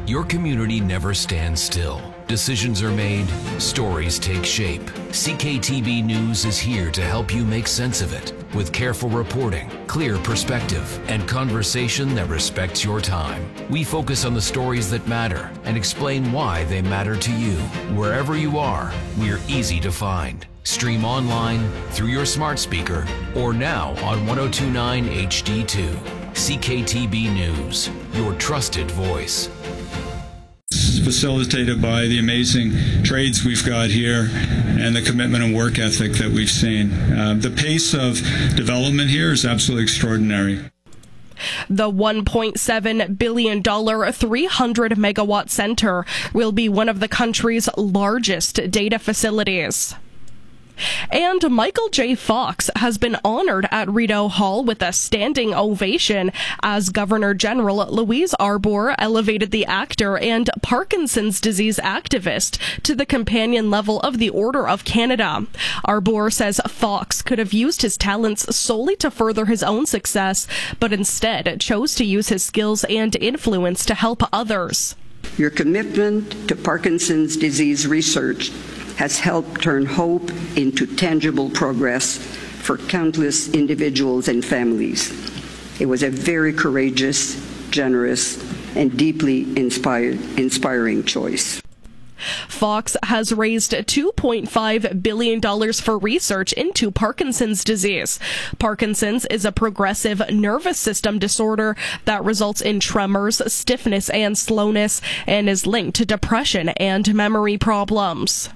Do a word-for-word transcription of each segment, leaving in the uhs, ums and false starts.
Your community never stands still. Decisions are made, stories take shape. C K T B News is here to help you make sense of it with careful reporting, clear perspective, and conversation that respects your time. We focus on the stories that matter and explain why they matter to you. Wherever you are, we're easy to find. Stream online, through your smart speaker, or now on ten twenty-nine H D two. C K T B News, your trusted voice. Facilitated by the amazing trades we've got here and the commitment and work ethic that we've seen. Uh, the pace of development here is absolutely extraordinary. The one point seven billion dollars three hundred megawatt center will be one of the country's largest data facilities. And Michael J. Fox has been honored at Rideau Hall with a standing ovation as Governor General Louise Arbour elevated the actor and Parkinson's disease activist to the companion level of the Order of Canada. Arbour says Fox could have used his talents solely to further his own success, but instead chose to use his skills and influence to help others. Your commitment to Parkinson's disease research has helped turn hope into tangible progress for countless individuals and families. It was a very courageous, generous, and deeply inspired, inspiring choice. Fox has raised two point five billion dollars for research into Parkinson's disease. Parkinson's is a progressive nervous system disorder that results in tremors, stiffness, and slowness, and is linked to depression and memory problems.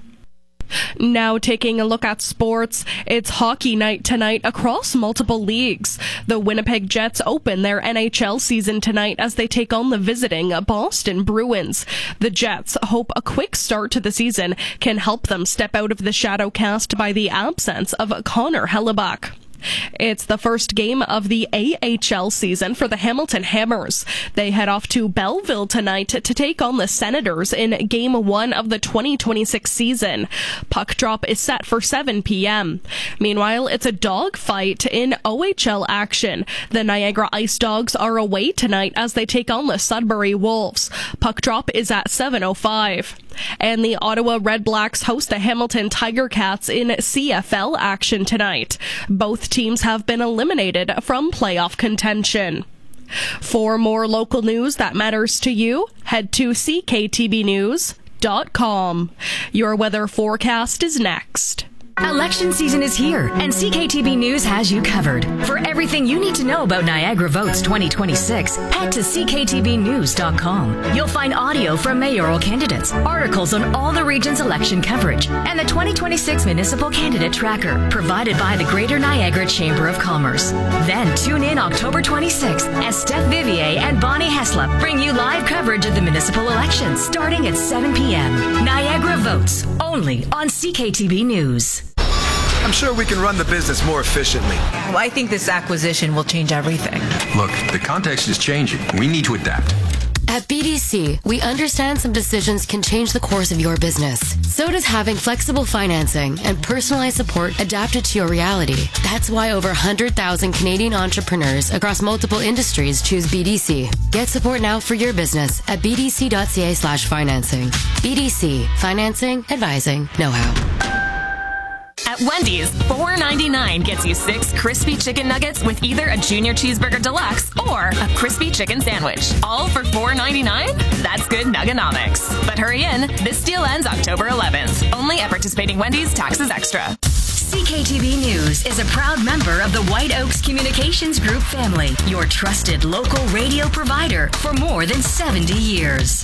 Now taking a look at sports, it's hockey night tonight across multiple leagues. The Winnipeg Jets open their N H L season tonight as they take on the visiting Boston Bruins. The Jets hope a quick start to the season can help them step out of the shadow cast by the absence of Connor Hellebuyck. It's the first game of the A H L season for the Hamilton Hammers. They head off to Belleville tonight to take on the Senators in Game one of the twenty twenty-six season. Puck drop is set for seven p.m. Meanwhile, it's a dogfight in O H L action. The Niagara Ice Dogs are away tonight as they take on the Sudbury Wolves. Puck drop is at seven oh five. And the Ottawa Red Blacks host the Hamilton Tiger Cats in C F L action tonight. Both teams have been eliminated from playoff contention. For more local news that matters to you, head to C K T B news dot com. Your weather forecast is next. Election season is here, and C K T B News has you covered. For everything you need to know about Niagara Votes twenty twenty-six, head to C K T B news dot com. You'll find audio from mayoral candidates, articles on all the region's election coverage, and the twenty twenty-six Municipal Candidate Tracker, provided by the Greater Niagara Chamber of Commerce. Then tune in October twenty-sixth as Steph Vivier and Bonnie Heslop bring you live coverage of the municipal elections starting at seven p.m. Niagara Votes, only on C K T B News. I'm sure we can run the business more efficiently. Well, I think this acquisition will change everything. Look, the context is changing. We need to adapt. At B D C, we understand some decisions can change the course of your business. So does having flexible financing and personalized support adapted to your reality. That's why over one hundred thousand Canadian entrepreneurs across multiple industries choose B D C. Get support now for your business at b d c dot c a slash financing. B D C, financing, advising, know-how. At Wendy's, four ninety-nine gets you six crispy chicken nuggets with either a junior cheeseburger deluxe or a crispy chicken sandwich. All for four ninety-nine? That's good nuggonomics. But hurry in, this deal ends October eleventh. Only at participating Wendy's, taxes extra. C K T B News is a proud member of the White Oaks Communications Group family, your trusted local radio provider for more than seventy years.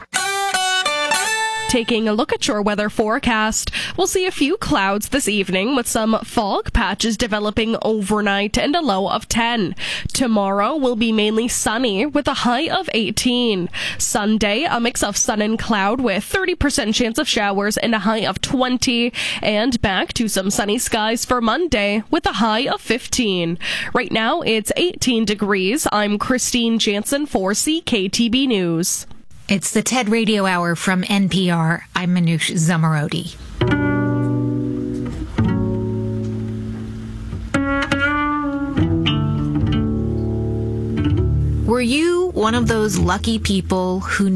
Taking a look at your weather forecast, we'll see a few clouds this evening with some fog patches developing overnight and a low of ten. Tomorrow will be mainly sunny with a high of eighteen. Sunday, a mix of sun and cloud with thirty percent chance of showers and a high of twenty. And back to some sunny skies for Monday with a high of fifteen. Right now, it's eighteen degrees. I'm Christine Jansen for C K T B News. It's the TED Radio Hour from N P R. I'm Manoush Zamarodi. Were you one of those lucky people who